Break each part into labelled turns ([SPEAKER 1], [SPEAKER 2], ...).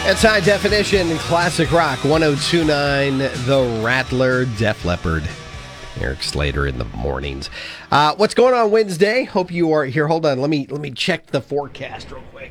[SPEAKER 1] It's High Definition, Classic Rock, 102.9, The Rattler, Def Leppard, Eric Slater in the mornings. What's going on Wednesday? Hope you are here. Hold on, let me check the forecast real quick.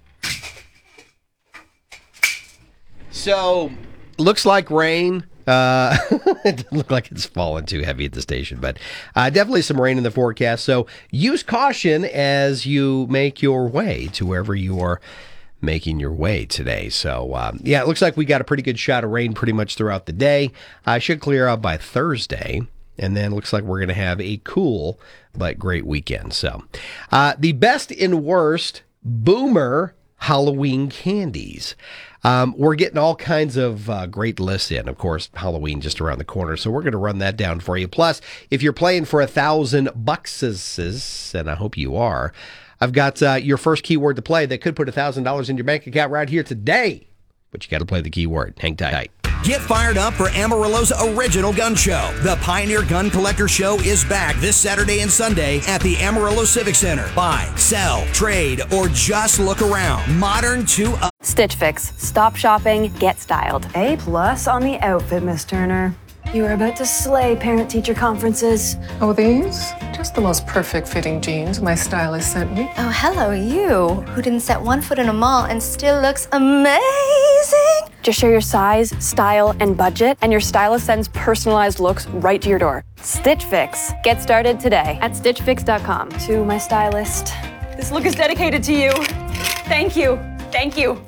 [SPEAKER 1] So, looks like rain. It doesn't look like it's falling too heavy at the station, but definitely some rain in the forecast. So, use caution as you make your way to wherever you are making your way today. So, it looks like we got a pretty good shot of rain pretty much throughout the day. Should clear out by Thursday, and then looks like we're going to have a cool but great weekend. So, the best and worst Boomer Halloween candies. We're getting all kinds of great lists in. Of course, Halloween just around the corner, so we're going to run that down for you. Plus, if you're playing for $1,000, and I hope you are, I've got your first keyword to play that could put $1,000 in your bank account right here today. But you got to play the keyword. Hang tight.
[SPEAKER 2] Get fired up for Amarillo's original gun show. The Pioneer Gun Collector Show is back this Saturday and Sunday at the Amarillo Civic Center. Buy, sell, trade, or just look around. Modern to
[SPEAKER 3] Stitch Fix. Stop shopping, get styled.
[SPEAKER 4] A+ on the outfit, Miss Turner. You are about to slay parent-teacher conferences.
[SPEAKER 5] Oh, these? Just the most perfect fitting jeans my stylist sent me.
[SPEAKER 6] Oh, hello, you, who didn't set one foot in a mall and still looks amazing.
[SPEAKER 3] Just share your size, style, and budget, and your stylist sends personalized looks right to your door. Stitch Fix. Get started today at stitchfix.com.
[SPEAKER 4] To my stylist.
[SPEAKER 3] This look is dedicated to you. Thank you. Thank you.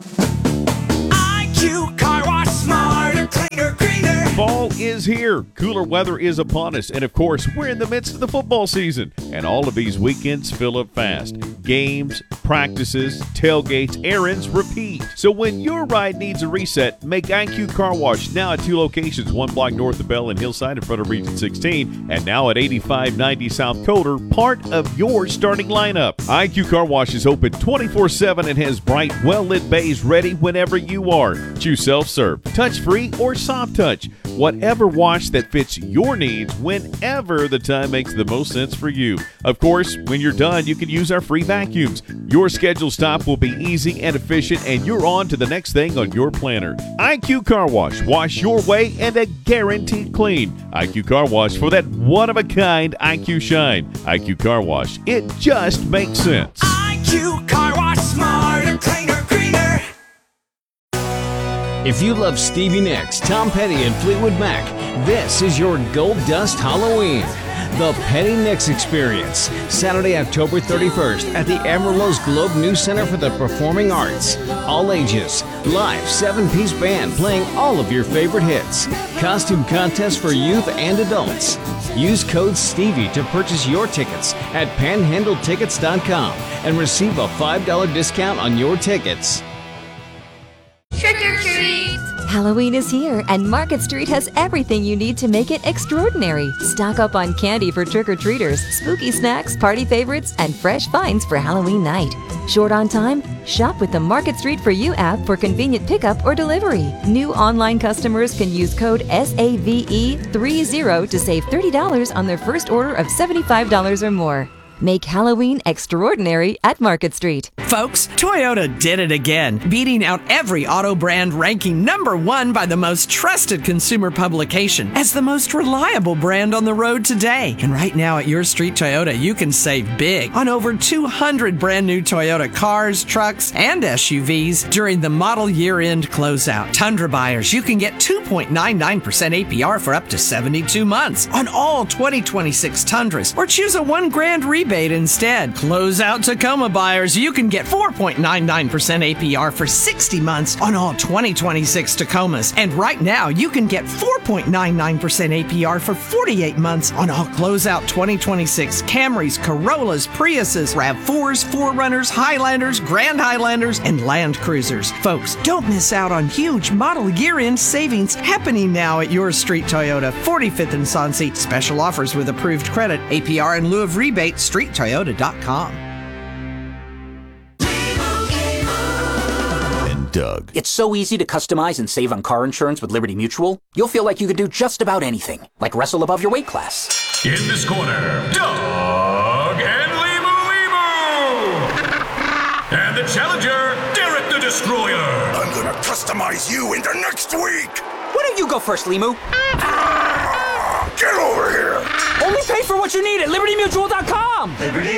[SPEAKER 2] IQ Car Wash, smarter, cleaner, greener.
[SPEAKER 7] Fall is here, cooler weather is upon us, and of course, we're in the midst of the football season, and all of these weekends fill up fast. Games, practices, tailgates, errands, repeat. So when your ride needs a reset, make IQ Car Wash now at 2 locations, 1 block north of Bell and Hillside in front of Region 16, and now at 8590 South Coder, part of your starting lineup. IQ Car Wash is open 24/7 and has bright, well-lit bays ready whenever you are. Choose self-serve, touch-free, or soft touch. Whatever wash that fits your needs whenever the time makes the most sense for you. Of course, when you're done, you can use our free vacuums. Your scheduled stop will be easy and efficient, and you're on to the next thing on your planner. IQ Car Wash. Wash your way and a guaranteed clean. IQ Car Wash for that one-of-a-kind IQ shine. IQ Car Wash. It just makes sense.
[SPEAKER 2] IQ Car Wash, smarter, cleaner, greener.
[SPEAKER 8] If you love Stevie Nicks, Tom Petty, and Fleetwood Mac, this is your Gold Dust Halloween. The Petty Nicks Experience, Saturday, October 31st at the Amarillo's Globe News Center for the Performing Arts. All ages, live 7-piece band playing all of your favorite hits. Costume contest for youth and adults. Use code STEVIE to purchase your tickets at panhandletickets.com and receive a $5 discount on your tickets.
[SPEAKER 6] Trick or treat!
[SPEAKER 9] Halloween is here, and Market Street has everything you need to make it extraordinary. Stock up on candy for trick-or-treaters, spooky snacks, party favorites, and fresh finds for Halloween night. Short on time? Shop with the Market Street For You app for convenient pickup or delivery. New online customers can use code SAVE30 to save $30 on their first order of $75 or more. Make Halloween extraordinary at Market Street.
[SPEAKER 10] Folks, Toyota did it again, beating out every auto brand, ranking #1 by the most trusted consumer publication as the most reliable brand on the road today. And right now at your Street Toyota, you can save big on over 200 brand new Toyota cars, trucks, and SUVs during the model year-end closeout. Tundra buyers, you can get 2.99% APR for up to 72 months on all 2026 Tundras, or choose a $1,000 rebate instead. Closeout Tacoma buyers, you can get 4.99% APR for 60 months on all 2026 Tacomas. And right now, you can get 4.99% APR for 48 months on all closeout 2026 Camrys, Corollas, Priuses, RAV4s, 4Runners, Highlanders, Grand Highlanders, and Land Cruisers. Folks, don't miss out on huge model year-end savings happening now at your Street Toyota, 45th and Sonse. Special offers with approved credit. APR in lieu of rebate. StreetToyota.com.
[SPEAKER 7] And Doug.
[SPEAKER 11] It's so easy to customize and save on car insurance with Liberty Mutual. You'll feel like you could do just about anything, like wrestle above your weight class.
[SPEAKER 12] In this corner, Doug and Limu. And the challenger, Derek the Destroyer. customize you into next week.
[SPEAKER 11] Why don't you go first, Limu?
[SPEAKER 12] Get over here.
[SPEAKER 11] Only pay for what you need at LibertyMutual.com.
[SPEAKER 12] Liberty